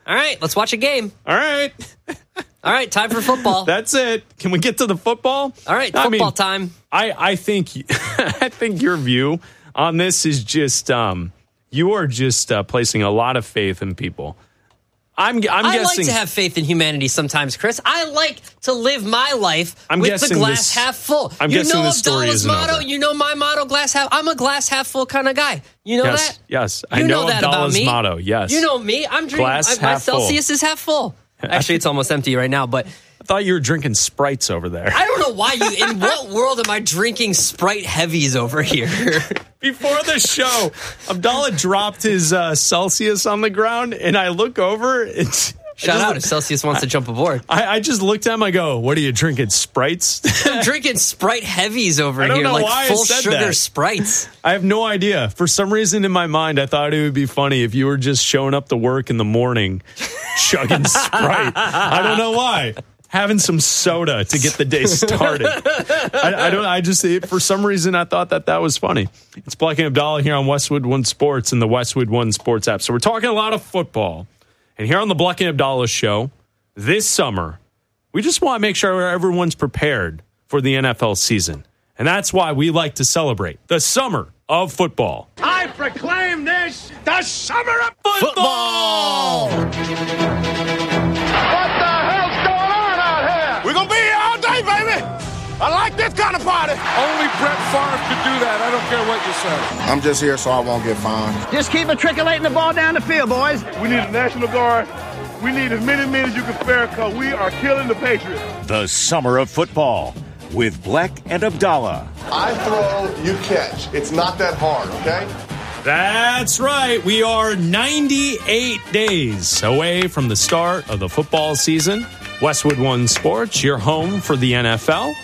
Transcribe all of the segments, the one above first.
All right, let's watch a game. All right. All right, time for football. That's it. Can we get to the football? All right, football time. I think I think your view on this is just you are just placing a lot of faith in people. I'm guessing. I like to have faith in humanity sometimes, Chris. I like to live my life with the glass half full. I'm guessing this story isn't motto. over. You know my motto, glass half. I'm a glass half full kind of guy. You know that? Yes, I know that about Abdallah's me. motto. Yes, you know me. I'm drinking. Glass My half full. Celsius is half full. Actually, it's almost empty right now, but I thought you were drinking Sprites over there. I don't know why you. In what world am I drinking Sprite heavies over here? Before the show, Abdallah dropped his Celsius on the ground, and I look over. Shout out if Celsius wants to jump aboard. I just looked at him. I go, "What are you drinking? Sprites?" I'm drinking Sprite heavies over I don't here, know like why full I said sugar that. Sprites. I have no idea. For some reason in my mind, I thought it would be funny if you were just showing up to work in the morning, chugging Sprite. I don't know why. Having some soda to get the day started. For some reason, I thought that was funny. It's Black and Abdallah here on Westwood One Sports and the Westwood One Sports app. So we're talking a lot of football. And here on the Black and Abdallah show, this summer, we just want to make sure everyone's prepared for the NFL season. And that's why we like to celebrate the summer of football. I proclaim this the summer of Football! What the hell's going on out here? We're going to be here all day, baby. I like this kind of party. Only Brett Favre could do that. I don't care what you say. I'm just here so I won't get fined. Just keep matriculating the ball down the field, boys. We need a National Guard. We need as many men as you can spare because we are killing the Patriots. The summer of football with Black and Abdallah. I throw, you catch. It's not that hard, okay? That's right. We are 98 days away from the start of the football season. Westwood One Sports, your home for the NFL.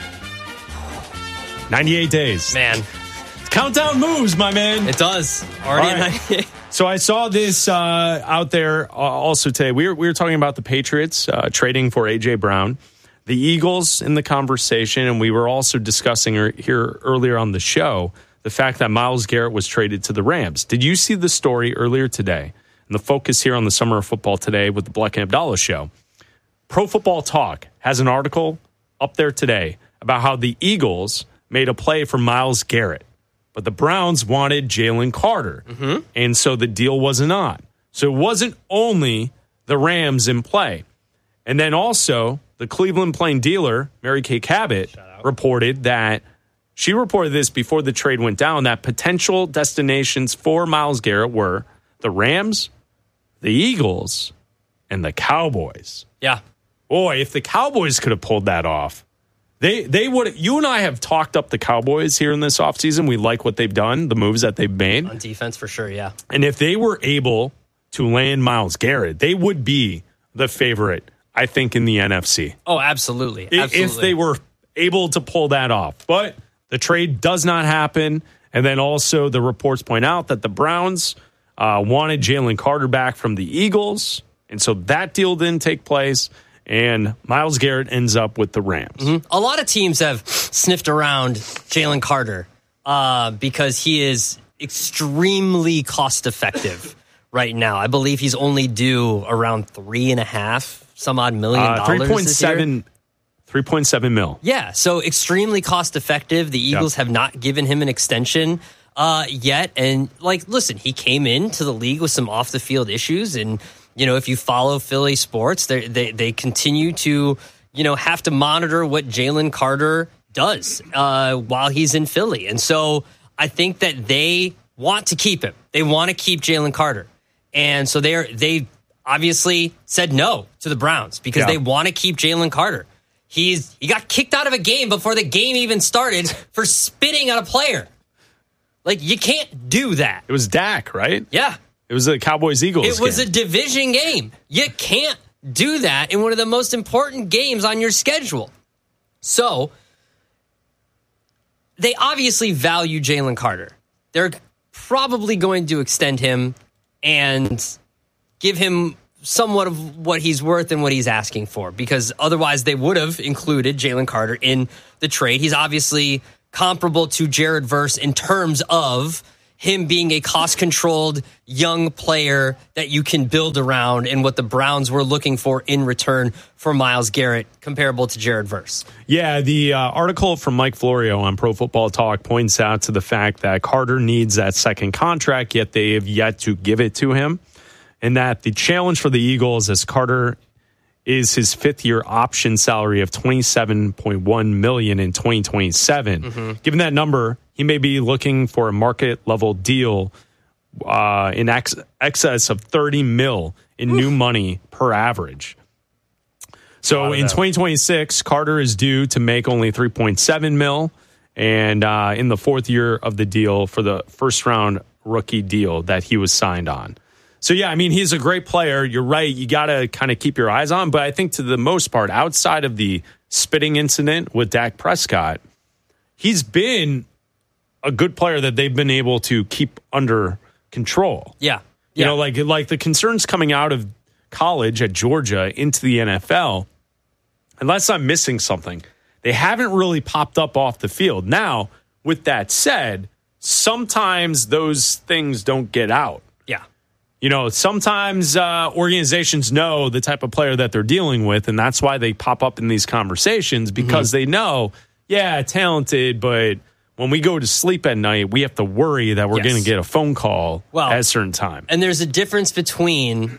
98 days. Man. Countdown moves, my man. It does. Already at 98. So I saw this out there also today. We were talking about the Patriots trading for A.J. Brown, the Eagles in the conversation, and we were also discussing here earlier on the show the fact that Myles Garrett was traded to the Rams. Did you see the story earlier today? And the focus here on the summer of football today with the Black and Abdallah show. Pro Football Talk has an article up there today about how the Eagles made a play for Myles Garrett, but the Browns wanted Jalen Carter, and so the deal wasn't on. So it wasn't only the Rams in play. And then also the Cleveland Plain Dealer, Mary Kay Cabot, reported that she reported this before the trade went down, that potential destinations for Myles Garrett were the Rams, the Eagles, and the Cowboys. Yeah. Boy, if the Cowboys could have pulled that off, they would. You and I have talked up the Cowboys here in this offseason. We like what they've done, the moves that they've made. On defense, for sure, yeah. And if they were able to land Myles Garrett, they would be the favorite, I think, in the NFC. Oh, absolutely. If they were able to pull that off. But the trade does not happen. And then also the reports point out that the Browns wanted Jalen Carter back from the Eagles. And so that deal didn't take place. And Myles Garrett ends up with the Rams. Mm-hmm. A lot of teams have sniffed around Jalen Carter because he is extremely cost effective right now. I believe he's only due around $3.5 million. $3.7 mil. Yeah, so extremely cost effective. The Eagles have not given him an extension yet. And listen, he came into the league with some off the field issues, and if you follow Philly sports, they continue to, have to monitor what Jalen Carter does while he's in Philly. And so I think that they want to keep him. They want to keep Jalen Carter. And so they obviously said no to the Browns because they want to keep Jalen Carter. He got kicked out of a game before the game even started for spitting at a player. You can't do that. It was Dak, right? Yeah. It was a Cowboys-Eagles It was a division game. You can't do that in one of the most important games on your schedule. So, they obviously value Jalen Carter. They're probably going to extend him and give him somewhat of what he's worth and what he's asking for, because otherwise they would have included Jalen Carter in the trade. He's obviously comparable to Jared Verse in terms of him being a cost-controlled young player that you can build around and what the Browns were looking for in return for Myles Garrett, comparable to Jared Verse. Yeah, the article from Mike Florio on Pro Football Talk points out to the fact that Carter needs that second contract, yet they have yet to give it to him, and that the challenge for the Eagles as Carter is his fifth-year option salary of $27.1 million in 2027. Mm-hmm. Given that number, he may be looking for a market-level deal in excess of $30 million in new money per average. So in 2026, Carter is due to make only $3.7 million, and in the fourth year of the deal for the first-round rookie deal that he was signed on. So, yeah, I mean, he's a great player. You're right. You got to kind of keep your eyes on. But I think to the most part, outside of the spitting incident with Dak Prescott, he's been a good player that they've been able to keep under control. Yeah. You know, like the concerns coming out of college at Georgia into the NFL, unless I'm missing something, they haven't really popped up off the field. Now, with that said, sometimes those things don't get out. Yeah. You know, sometimes organizations know the type of player that they're dealing with, and that's why they pop up in these conversations, because they know, yeah, talented, but when we go to sleep at night, we have to worry that we're going to get a phone call at a certain time. And there's a difference between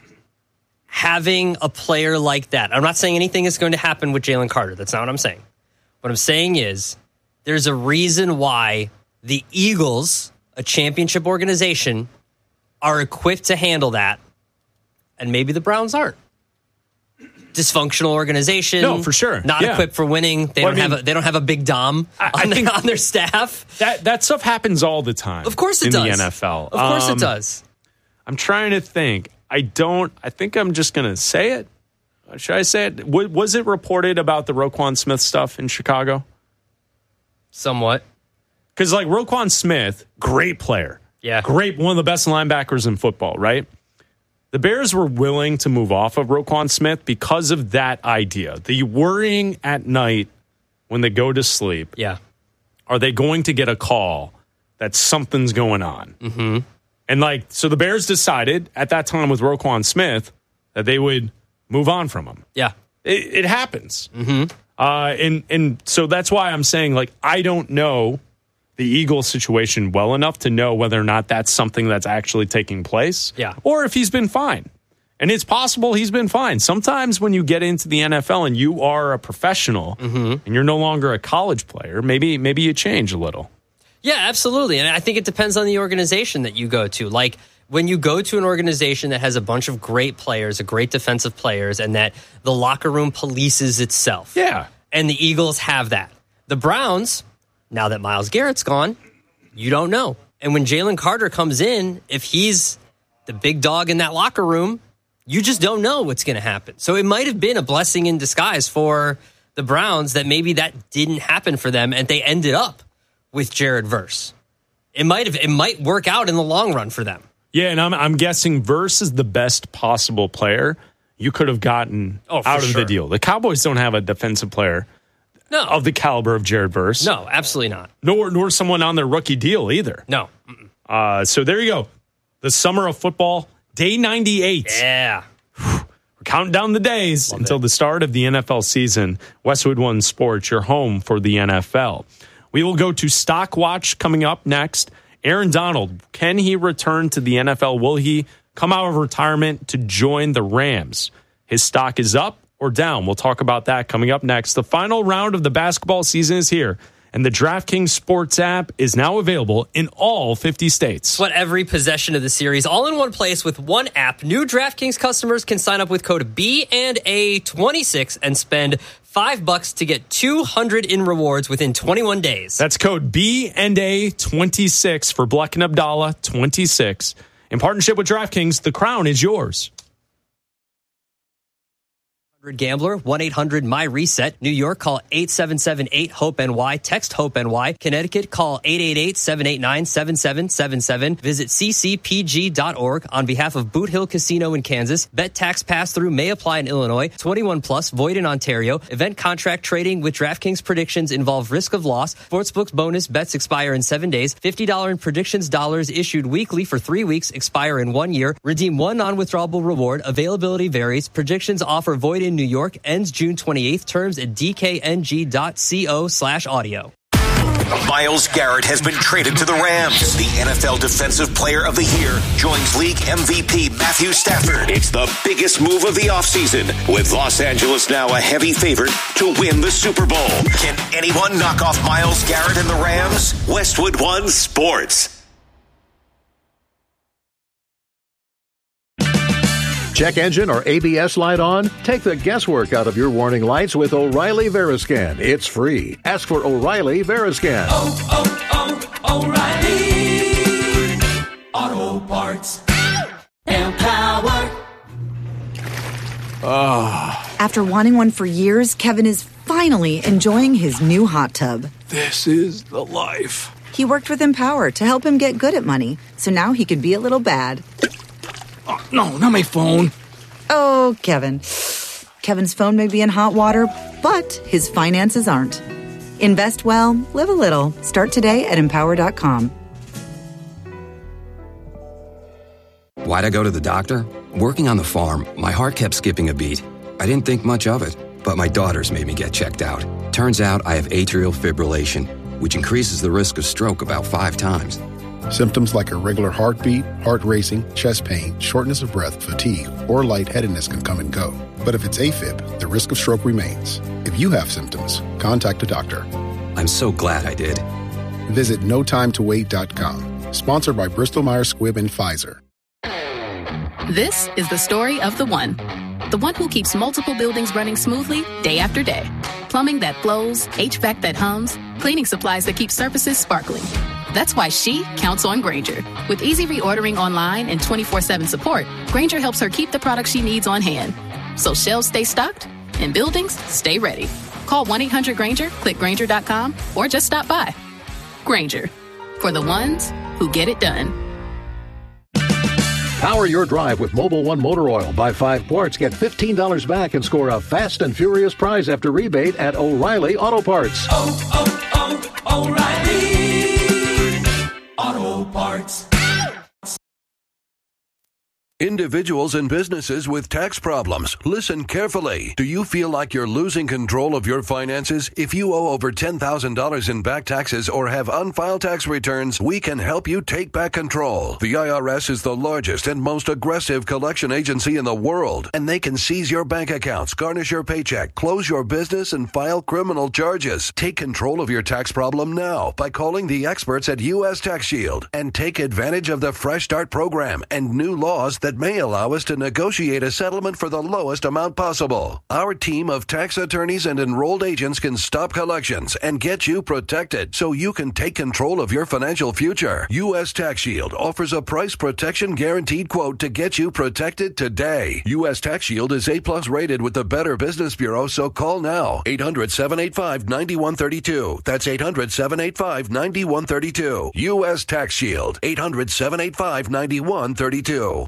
having a player like that. I'm not saying anything is going to happen with Jalen Carter. That's not what I'm saying. What I'm saying is there's a reason why the Eagles, a championship organization, are equipped to handle that, and maybe the Browns aren't. Dysfunctional organization. No, for sure. Not equipped for winning. They don't have a big Dom on their staff. That stuff happens all the time. Of course it does. In the NFL. Of course it does. I'm trying to think. I think I'm just going to say it. Should I say it? Was it reported about the Roquan Smith stuff in Chicago? Somewhat. Because like Roquan Smith, great player. Yeah. Great, one of the best linebackers in football, right? The Bears were willing to move off of Roquan Smith because of that idea. The worrying at night when they go to sleep. Yeah. Are they going to get a call that something's going on? Mm-hmm. And so the Bears decided at that time with Roquan Smith that they would move on from him. Yeah. It happens. Mm-hmm. And so that's why I'm saying, I don't know the Eagles situation well enough to know whether or not that's something that's actually taking place. Yeah. Or if he's been fine. And it's possible he's been fine. Sometimes when you get into the NFL and you are a professional and you're no longer a college player, maybe you change a little. Yeah, absolutely. And I think it depends on the organization that you go to. Like when you go to an organization that has a bunch of great players, great defensive players, and that the locker room polices itself. Yeah. And the Eagles have that. The Browns, now that Myles Garrett's gone, you don't know. And when Jalen Carter comes in, if he's the big dog in that locker room, you just don't know what's going to happen. So it might have been a blessing in disguise for the Browns that maybe that didn't happen for them and they ended up with Jared Verse. It might work out in the long run for them. Yeah, and I'm guessing Verse is the best possible player you could have gotten out of the deal. The Cowboys don't have a defensive player of the caliber of Jared Verse. No, absolutely not. Nor someone on their rookie deal either. No. So there you go. The summer of football, day 98. Yeah. We're counting down the days until the start of the NFL season. Westwood One Sports, your home for the NFL. We will go to Stock Watch coming up next. Aaron Donald, can he return to the NFL? Will he come out of retirement to join the Rams? His stock is up or down? We'll talk about that coming up next. The final round of the basketball season is here, and the DraftKings Sports app is now available in all 50 states. What every possession of the series all in one place with one app. New DraftKings customers can sign up with code B&A26 and spend $5 to get $200 in rewards within 21 days. That's code B&A26 for Bleck and Abdallah 26. In partnership with DraftKings, the crown is yours. Gambler, 1-800-MY-RESET. New York, call 877-8-HOPE-NY. Text HOPE-NY. Connecticut, call 888-789-7777. Visit ccpg.org. On behalf of Boot Hill Casino in Kansas, bet tax pass-through may apply in Illinois. 21 plus, void in Ontario. Event contract trading with DraftKings predictions involve risk of loss. Sportsbook bonus bets expire in 7 days. $50 in predictions dollars issued weekly for 3 weeks, expire in 1 year. Redeem one non-withdrawable reward. Availability varies. Predictions offer void in New York, ends June 28th. Terms at dkng.co/audio. Myles Garrett has been traded to the Rams. The NFL Defensive Player of the Year joins league MVP Matthew Stafford. It's the biggest move of the offseason, with Los Angeles now a heavy favorite to win the Super Bowl. Can anyone knock off Myles Garrett and the Rams? Westwood One Sports. Check engine or ABS light on? Take the guesswork out of your warning lights with O'Reilly Veriscan. It's free. Ask for O'Reilly Veriscan. O'Reilly Auto Parts. Empower. After wanting one for years, Kevin is finally enjoying his new hot tub. This is the life. He worked with Empower to help him get good at money, so now he could be a little bad. Oh, no, not my phone. Oh, Kevin. Kevin's phone may be in hot water, but his finances aren't. Invest well, live a little. Start today at Empower.com. Why'd I go to the doctor? Working on the farm, my heart kept skipping a beat. I didn't think much of it, but my daughters made me get checked out. Turns out I have atrial fibrillation, which increases the risk of stroke about 5 times. Symptoms like irregular heartbeat, heart racing, chest pain, shortness of breath, fatigue, or lightheadedness can come and go. But if it's AFib, the risk of stroke remains. If you have symptoms, contact a doctor. I'm so glad I did. Visit notimetowait.com. Sponsored by Bristol-Myers Squibb and Pfizer. This is the story of the one who keeps multiple buildings running smoothly day after day. Plumbing that flows, HVAC that hums, cleaning supplies that keep surfaces sparkling. That's why she counts on Grainger. With easy reordering online and 24/7 support, Grainger helps her keep the products she needs on hand. So shelves stay stocked and buildings stay ready. Call 1-800-GRAINGER, click Grainger.com, or just stop by. Grainger, for the ones who get it done. Power your drive with Mobil 1 Motor Oil. Buy 5 quarts, get $15 back, and score a Fast and Furious prize after rebate at O'Reilly Auto Parts. O'Reilly Auto Parts. Individuals and businesses with tax problems, listen carefully. Do you feel like you're losing control of your finances? If you owe over $10,000 in back taxes or have unfiled tax returns, we can help you take back control. The IRS is the largest and most aggressive collection agency in the world, and they can seize your bank accounts, garnish your paycheck, close your business, and file criminal charges. Take control of your tax problem now by calling the experts at U.S. Tax Shield and take advantage of the Fresh Start program and new laws that may allow us to negotiate a settlement for the lowest amount possible. Our team of tax attorneys and enrolled agents can stop collections and get you protected so you can take control of your financial future. U.S. Tax Shield offers a price protection guaranteed quote to get you protected today. U.S. Tax Shield is A+ rated with the Better Business Bureau, so call now. 800-785-9132. That's 800-785-9132. U.S. Tax Shield. 800-785-9132.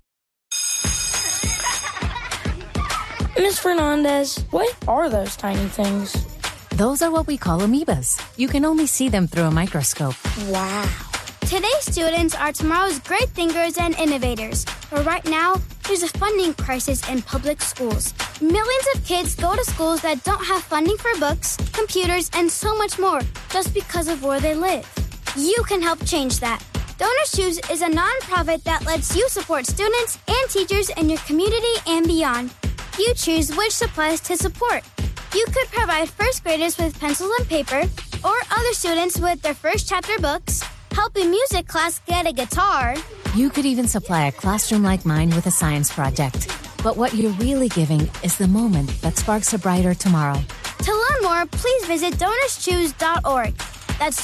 Ms. Fernandez, what are those tiny things? Those are what we call amoebas. You can only see them through a microscope. Wow. Today's students are tomorrow's great thinkers and innovators. But right now, there's a funding crisis in public schools. Millions of kids go to schools that don't have funding for books, computers, and so much more just because of where they live. You can help change that. Donors Choose is a nonprofit that lets you support students and teachers in your community and beyond. You choose which supplies to support. You could provide first graders with pencils and paper, or other students with their first chapter books, help a music class get a guitar. You could even supply a classroom like mine with a science project. But what you're really giving is the moment that sparks a brighter tomorrow. To learn more, please visit DonorsChoose.org. That's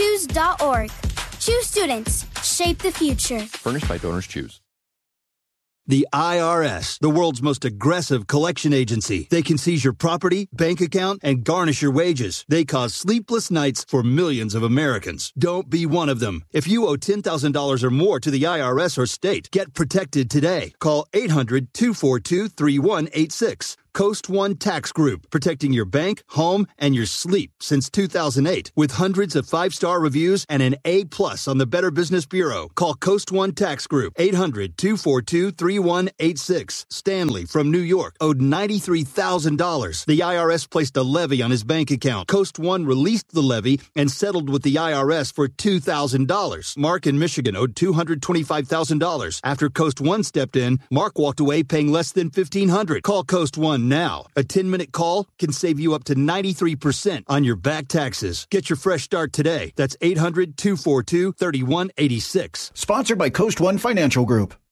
DonorsChoose.org. Choose students. Shape the future. Furnished by Donors Choose. The IRS, the world's most aggressive collection agency. They can seize your property, bank account, and garnish your wages. They cause sleepless nights for millions of Americans. Don't be one of them. If you owe $10,000 or more to the IRS or state, get protected today. Call 800-242-3186. Coast One Tax Group, protecting your bank, home, and your sleep since 2008. With hundreds of 5-star reviews and an A+ on the Better Business Bureau. Call Coast One Tax Group, 800-242-3186. Stanley from New York owed $93,000. The IRS placed a levy on his bank account. Coast One released the levy and settled with the IRS for $2,000. Mark in Michigan owed $225,000. After Coast One stepped in, Mark walked away paying less than $1,500. Call Coast One now. A 10-minute call can save you up to 93% on your back taxes. Get your fresh start today. That's 800-242-3186. Sponsored by Coast One Financial Group.